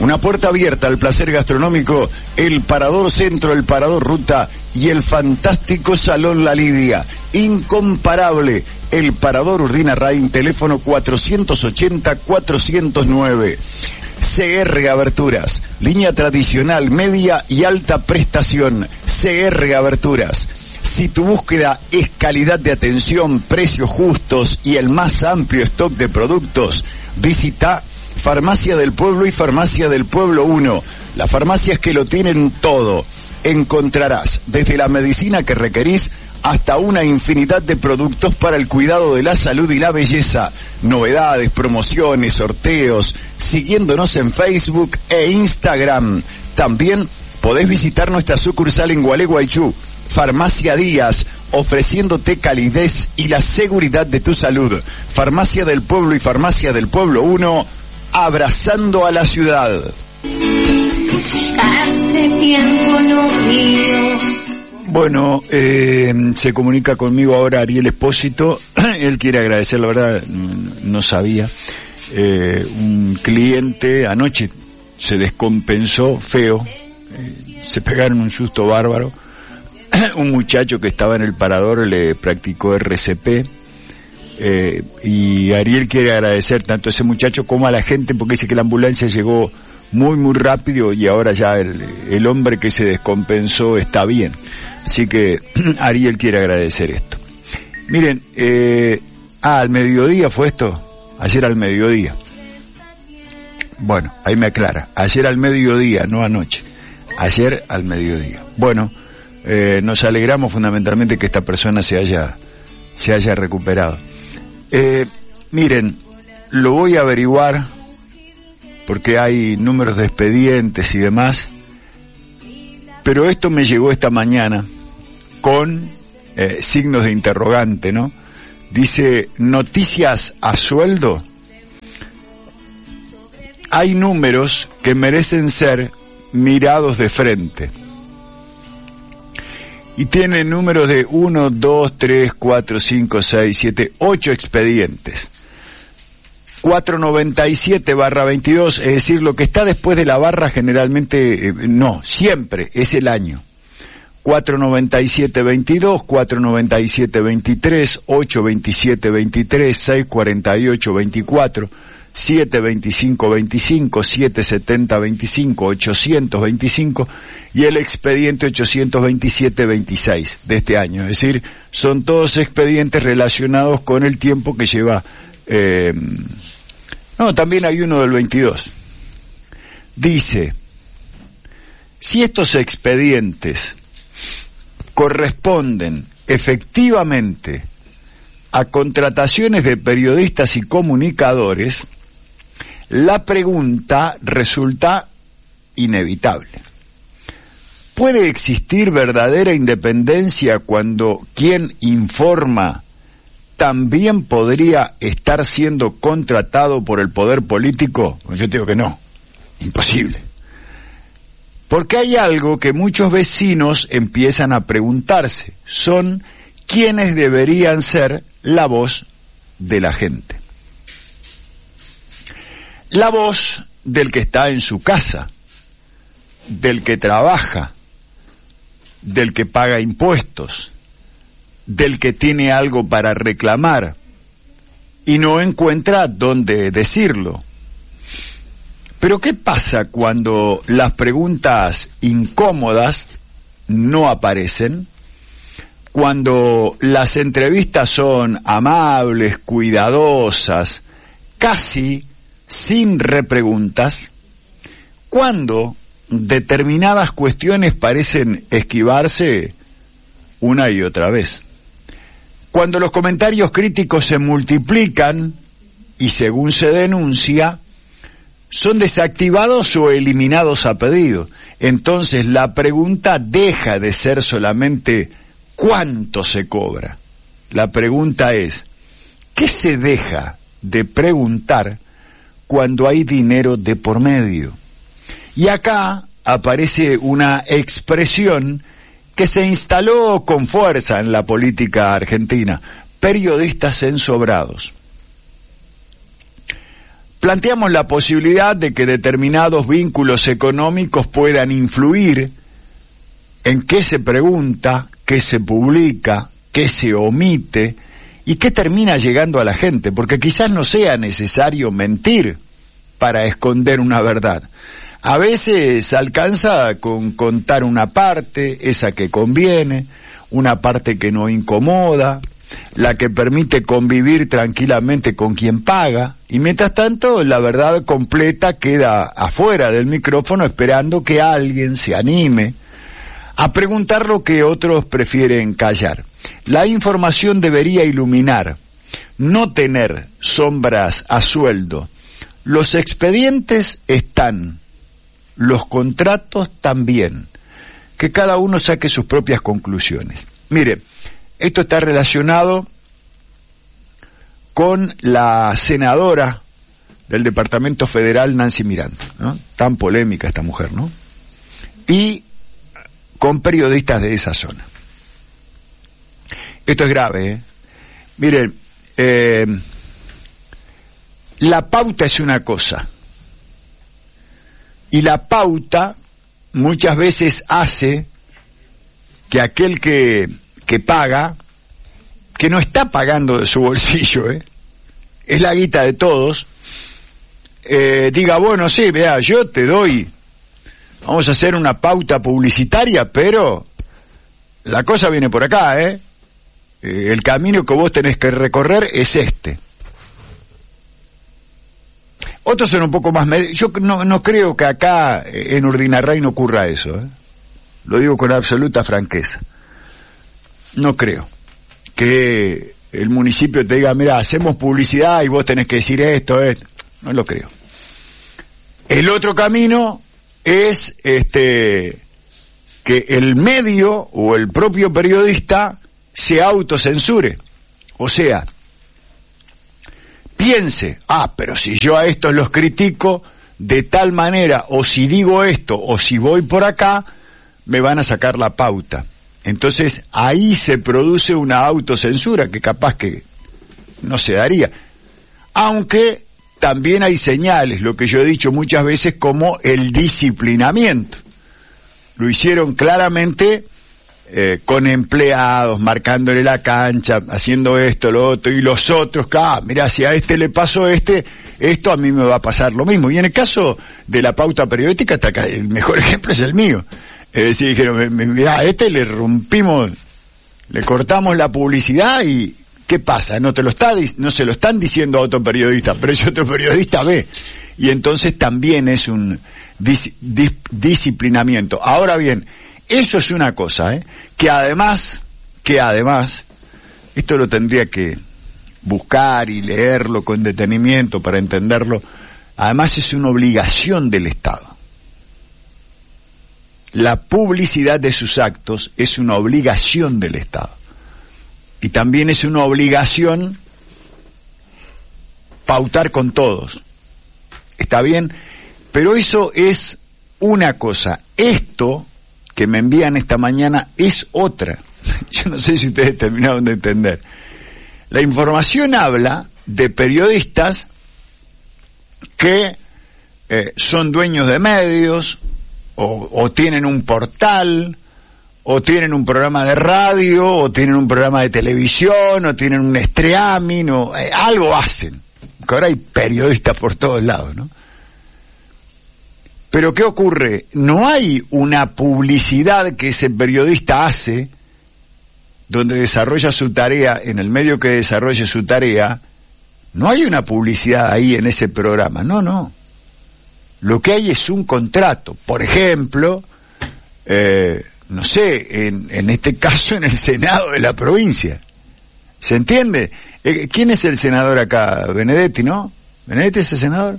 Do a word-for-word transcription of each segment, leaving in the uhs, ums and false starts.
Una puerta abierta al placer gastronómico, el Parador Centro, el Parador Ruta y el fantástico Salón La Lidia. Incomparable, el Parador Urdinarrain, teléfono cuatrocientos ochenta, cuatrocientos nueve. C R Aberturas, línea tradicional, media y alta prestación. C R Aberturas. Si tu búsqueda es calidad de atención, precios justos y el más amplio stock de productos, visita Farmacia del Pueblo y Farmacia del Pueblo uno, las farmacias que lo tienen todo. Encontrarás desde la medicina que requerís hasta una infinidad de productos para el cuidado de la salud y la belleza, novedades, promociones, sorteos, siguiéndonos en Facebook e Instagram. También podés visitar nuestra sucursal en Gualeguaychú, Farmacia Díaz, ofreciéndote calidez y la seguridad de tu salud. Farmacia del Pueblo y Farmacia del Pueblo uno, abrazando a la ciudad. Hace tiempo no río. Bueno, eh, se comunica conmigo ahora Ariel Espósito. Él quiere agradecer, la verdad, no sabía. Eh, un cliente anoche se descompensó feo, eh, se pegaron un susto bárbaro. Un muchacho que estaba en el parador le practicó R C P. Eh, y Ariel quiere agradecer tanto a ese muchacho como a la gente, porque dice que la ambulancia llegó muy muy rápido y ahora ya el, el hombre que se descompensó está bien. Así que Ariel quiere agradecer esto. Miren, eh, ah, al mediodía fue esto, ayer al mediodía. Bueno, ahí me aclara, ayer al mediodía, no anoche, ayer al mediodía. Bueno, eh, nos alegramos fundamentalmente que esta persona se haya, se haya recuperado. Eh, miren, lo voy a averiguar porque hay números de expedientes y demás, pero esto me llegó esta mañana con eh, signos de interrogante, ¿no? Dice, noticias a sueldo. Hay números que merecen ser mirados de frente. Y tiene números de uno, dos, tres, cuatro, cinco, seis, siete, ocho expedientes. cuatrocientos noventa y siete barra veintidós, es decir, lo que está después de la barra generalmente, eh, no, siempre es el año. cuatrocientos noventa y siete veintidós, cuatrocientos noventa y siete veintitrés, ochocientos veintisiete veintitrés, seiscientos cuarenta y ocho veinticuatro, setecientos veinticinco veinticinco, setecientos setenta veinticinco, ochocientos veinticinco y el expediente ochocientos veintisiete veintiséis de este año. Es decir, son todos expedientes relacionados con el tiempo que lleva. Eh, no, también hay uno del veintidós. Dice, si estos expedientes corresponden efectivamente a contrataciones de periodistas y comunicadores, la pregunta resulta inevitable. ¿Puede existir verdadera independencia cuando quien informa también podría estar siendo contratado por el poder político? Yo digo que no, imposible. Porque hay algo que muchos vecinos empiezan a preguntarse, son quiénes deberían ser la voz de la gente. La voz del que está en su casa, del que trabaja, del que paga impuestos, del que tiene algo para reclamar y no encuentra dónde decirlo. Pero ¿qué pasa cuando las preguntas incómodas no aparecen? Cuando las entrevistas son amables, cuidadosas, casi sin repreguntas, cuando determinadas cuestiones parecen esquivarse una y otra vez. Cuando los comentarios críticos se multiplican y según se denuncia, son desactivados o eliminados a pedido. Entonces la pregunta deja de ser solamente ¿cuánto se cobra? La pregunta es, ¿qué se deja de preguntar cuando hay dinero de por medio? Y acá aparece una expresión que se instaló con fuerza en la política argentina: periodistas ensobrados. planteamos la posibilidad de que determinados vínculos económicos puedan influir en qué se pregunta, qué se publica, qué se omite y qué termina llegando a la gente, porque quizás no sea necesario mentir para esconder una verdad. A veces alcanza con contar una parte, esa que conviene, una parte que no incomoda, la que permite convivir tranquilamente con quien paga, y mientras tanto la verdad completa queda afuera del micrófono esperando que alguien se anime a preguntar lo que otros prefieren callar. La información debería iluminar, no tener sombras a sueldo. Los expedientes están, los contratos también, que cada uno saque sus propias conclusiones. Mire, esto está relacionado con la senadora del Departamento Federal, Nancy Miranda, ¿no? Tan polémica esta mujer, ¿no? Y con periodistas de esa zona. Esto es grave, ¿eh? Miren, eh, la pauta es una cosa, y la pauta muchas veces hace que aquel que, que paga, que no está pagando de su bolsillo, ¿eh? Es la guita de todos, eh, diga, bueno, sí, vea, yo te doy, vamos a hacer una pauta publicitaria, pero la cosa viene por acá, ¿eh? eh el camino que vos tenés que recorrer es este. Otros son un poco más... Med- Yo no, no creo que acá en Urdinarray no ocurra eso, ¿eh? Lo digo con absoluta franqueza. No creo que el municipio te diga, mira, hacemos publicidad y vos tenés que decir esto, esto. No lo creo. El otro camino es este que el medio o el propio periodista se autocensure. O sea, piense, ah, pero si yo a estos los critico de tal manera, o si digo esto, o si voy por acá, me van a sacar la pauta. Entonces ahí se produce una autocensura que capaz que no se daría. Aunque también hay señales, lo que yo he dicho muchas veces, como el disciplinamiento. Lo hicieron claramente eh, con empleados, marcándole la cancha, haciendo esto, lo otro, y los otros, ah, mira, si a este le pasó este, esto a mí me va a pasar lo mismo. Y en el caso de la pauta periodística, hasta acá, el mejor ejemplo es el mío. Es decir, dijeron, mira, a este le rompimos, le cortamos la publicidad y ¿qué pasa? No te lo está, no se lo están diciendo a otro periodista, pero ese otro periodista ve. Y entonces también es un dis, dis, disciplinamiento. Ahora bien, eso es una cosa, ¿eh? Que además, que además, esto lo tendría que buscar y leerlo con detenimiento para entenderlo, además es una obligación del Estado. La publicidad de sus actos es una obligación del Estado. Y también es una obligación pautar con todos. ¿Está bien? Pero eso es una cosa. Esto que me envían esta mañana es otra. Yo no sé si ustedes terminaron de entender. La información habla de periodistas que eh, son dueños de medios, o, o tienen un portal, o tienen un programa de radio, o tienen un programa de televisión, o tienen un streaming, o eh, algo hacen. Que ahora hay periodistas por todos lados, ¿no? Pero ¿qué ocurre? No hay una publicidad que ese periodista hace, donde desarrolla su tarea, en el medio que desarrolle su tarea, no hay una publicidad ahí en ese programa, no, no. Lo que hay es un contrato, por ejemplo, eh, no sé, en, en este caso en el Senado de la provincia. ¿Se entiende? Eh, ¿Quién es el senador acá? Benedetti, ¿no? ¿Benedetti es el senador?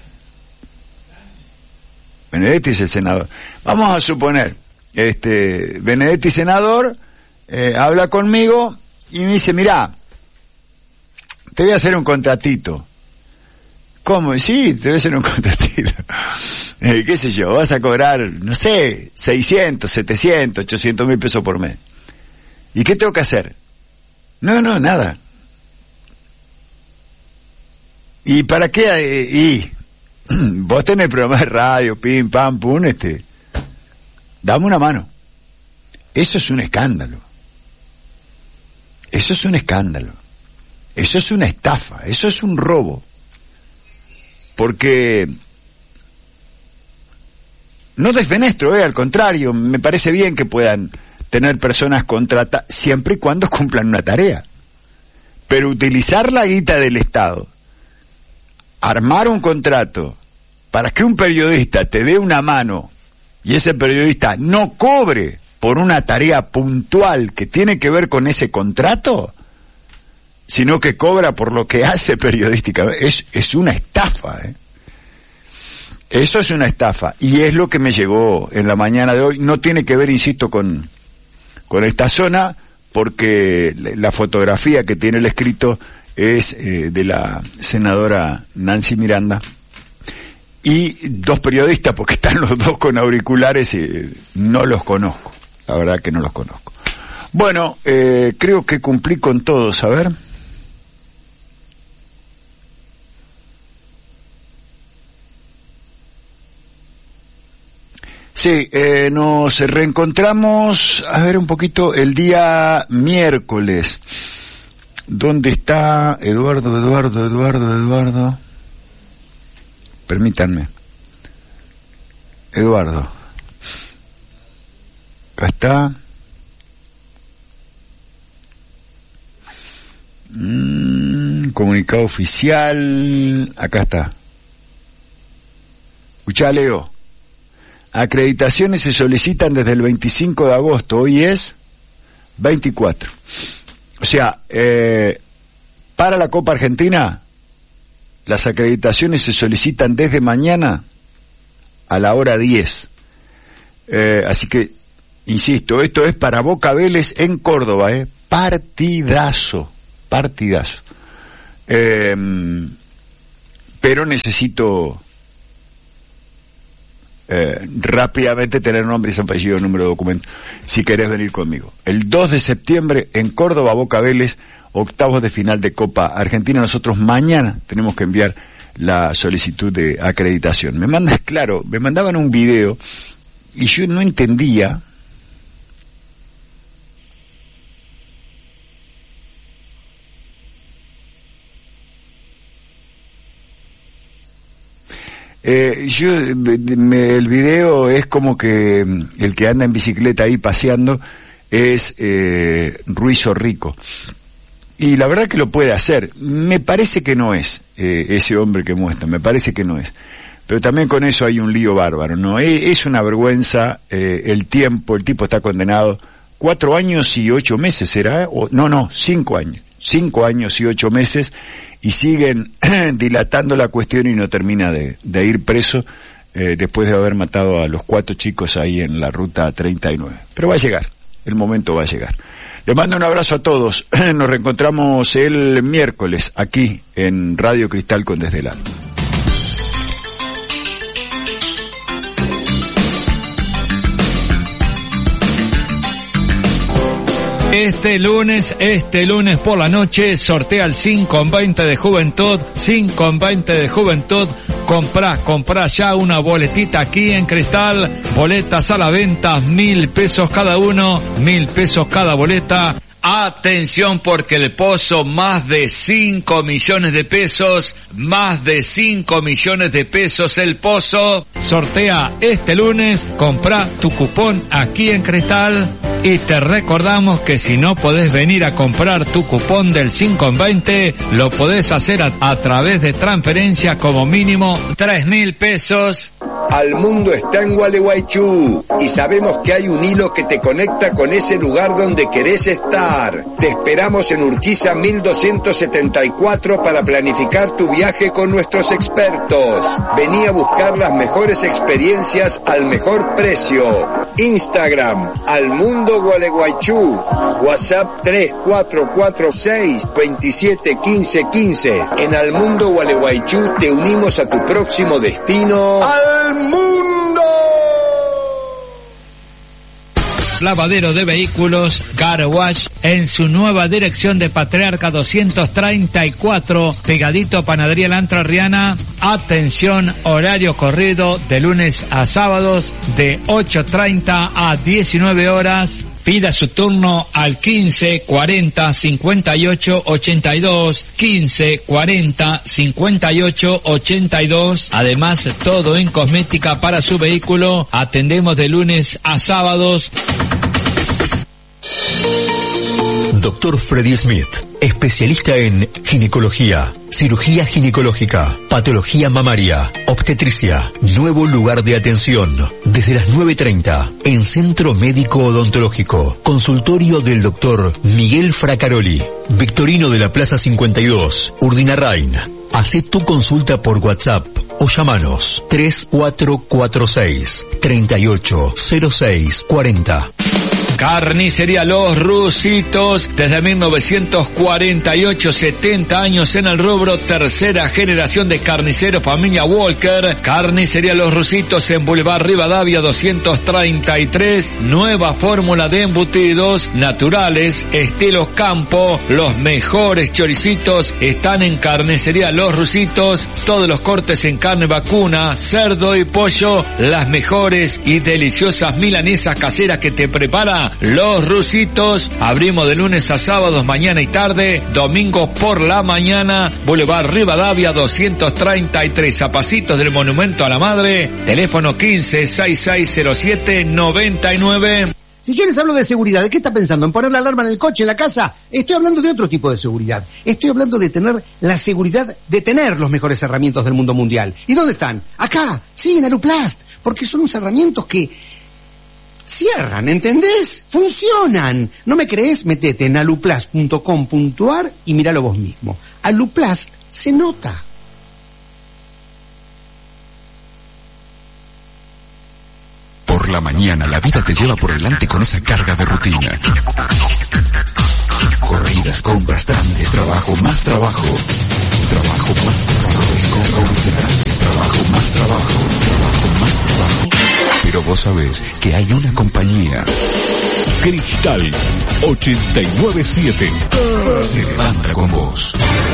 Benedetti es el senador. Vamos a suponer, este, Benedetti senador, eh, habla conmigo y me dice, mirá, te voy a hacer un contratito. ¿Cómo? Sí, te voy a hacer un contratito. Eh, qué sé yo, vas a cobrar, no sé, seiscientos, setecientos, ochocientos mil pesos por mes. ¿Y qué tengo que hacer? No, no, nada. ¿Y para qué? Eh, y vos tenés programa de radio, pim, pam, pum, este, dame una mano. Eso es un escándalo. Eso es un escándalo. Eso es una estafa. Eso es un robo. Porque no desfenestro, eh, al contrario, me parece bien que puedan tener personas contratadas siempre y cuando cumplan una tarea. Pero utilizar la guita del Estado, armar un contrato para que un periodista te dé una mano y ese periodista no cobre por una tarea puntual que tiene que ver con ese contrato, sino que cobra por lo que hace periodísticamente, es, es una estafa, ¿eh? Eso es una estafa, y es lo que me llegó en la mañana de hoy. No tiene que ver, insisto, con, con esta zona, porque la fotografía que tiene el escrito es eh, de la senadora Nancy Miranda, y dos periodistas, porque están los dos con auriculares, y no los conozco, la verdad que no los conozco. Bueno, eh, creo que cumplí con todos, a ver. Sí, eh, nos reencontramos, a ver un poquito, el día miércoles. ¿Dónde está Eduardo, Eduardo, Eduardo, Eduardo? Permítanme. Eduardo. Acá está. Mm, comunicado oficial. Acá está. Escuchá, Leo. Acreditaciones se solicitan desde el veinticinco de agosto, hoy es veinticuatro. O sea, eh, para la Copa Argentina, las acreditaciones se solicitan desde mañana a la hora diez. Eh, así que, insisto, esto es para Boca Vélez en Córdoba, eh, partidazo, partidazo. Eh, pero necesito... Eh, rápidamente tener nombre y apellido, número de documento, si querés venir conmigo. El dos de septiembre en Córdoba, Boca Vélez, octavos de final de Copa Argentina. Nosotros mañana tenemos que enviar la solicitud de acreditación. Me mandas, claro, me mandaban un video y yo no entendía. Eh, yo, me, el video es como que el que anda en bicicleta ahí paseando es eh, Ruiz o Rico. Y la verdad que lo puede hacer. Me parece que no es eh, ese hombre que muestra, me parece que no es. Pero también con eso hay un lío bárbaro, ¿no? Es, es una vergüenza eh, el tiempo, el tipo está condenado cuatro años y ocho meses, ¿será? O, no, no, cinco años. Cinco años y ocho meses y siguen dilatando la cuestión y no termina de, de ir preso eh, después de haber matado a los cuatro chicos ahí en la ruta treinta y nueve. Pero va a llegar, el momento va a llegar. Les mando un abrazo a todos. Nos reencontramos el miércoles aquí en Radio Cristal con Desde el Alma. Este lunes, este lunes por la noche, sortea el cinco en veinte de Juventud, cinco en veinte de Juventud. Comprá, comprá ya una boletita aquí en Cristal, boletas a la venta, mil pesos cada uno, mil pesos cada boleta. Atención porque el Pozo, más de cinco millones de pesos, más de cinco millones de pesos el Pozo. Sortea este lunes, comprá tu cupón aquí en Cristal y te recordamos que si no podés venir a comprar tu cupón del cinco en veinte, lo podés hacer a, a través de transferencia como mínimo tres mil pesos. Al mundo está en Gualeguaychú y sabemos que hay un hilo que te conecta con ese lugar donde querés estar. Te esperamos en Urquiza mil doscientos setenta y cuatro para planificar tu viaje con nuestros expertos. Vení a buscar las mejores experiencias al mejor precio. Instagram, Al Mundo Gualeguaychú. WhatsApp tres cuatro cuatro seis, dos siete uno cinco uno cinco. En Al Mundo Gualeguaychú te unimos a tu próximo destino. ¡Al Mundo! lavadero de vehículos, Car Wash, en su nueva dirección de Patriarca doscientos treinta y cuatro, pegadito a Panadería La Entrerriana. Atención, horario corrido de lunes a sábados de ocho treinta a diecinueve horas. Pida su turno al quince cuarenta cincuenta y ocho ochenta y dos, quince cuarenta cincuenta y ocho ochenta y dos. Además, todo en cosmética para su vehículo. Atendemos de lunes a sábados. Doctor Freddy Smith, especialista en ginecología, cirugía ginecológica, patología mamaria, obstetricia. Nuevo lugar de atención, desde las nueve treinta, en Centro Médico Odontológico. Consultorio del doctor Miguel Fracaroli, Victorino de la Plaza cincuenta y dos, Urdinarrain. Hacé tu consulta por WhatsApp o llamanos tres cuatro cuatro seis, tres ocho cero seis cuatro cero. Carnicería Los Rusitos, desde mil novecientos cuarenta y ocho, setenta años en el rubro, tercera generación de carniceros, familia Walker. Carnicería Los Rusitos en Boulevard Rivadavia doscientos treinta y tres, nueva fórmula de embutidos naturales, estilo campo. Los mejores choricitos están en Carnicería Los Rusitos, todos los cortes en carne vacuna, cerdo y pollo, las mejores y deliciosas milanesas caseras que te prepara Los Rusitos. Abrimos de lunes a sábados, mañana y tarde, domingos por la mañana. Boulevard Rivadavia doscientos treinta y tres, a pasitos del Monumento a la Madre. Teléfono quince sesenta y seis cero siete noventa y nueve. Si yo les hablo de seguridad, ¿de qué está pensando? ¿En poner la alarma en el coche, en la casa? Estoy hablando de otro tipo de seguridad. Estoy hablando de tener la seguridad de tener los mejores herramientas del mundo mundial. ¿Y dónde están? Acá, sí, en Aluplast. Porque son unos herramientas que cierran, ¿entendés? Funcionan. ¿No me crees? Metete en aluplast punto com punto ar y míralo vos mismo. Aluplast se nota. Por la mañana la vida te lleva por delante con esa carga de rutina. Corridas, compras, trámites, trabajo, más trabajo. Trabajo, más trabajo. Compras, trámites, trabajo, más trabajo. Trabajo, más trabajo. Pero vos sabés que hay una compañía. Cristal ochenta y nueve siete se levanta con vos.